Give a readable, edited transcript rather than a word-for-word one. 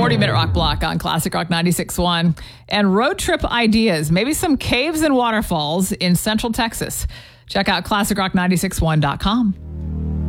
40-minute rock block on Classic Rock 96.1. And road trip ideas, maybe some caves and waterfalls in Central Texas. Check out classicrock961.com.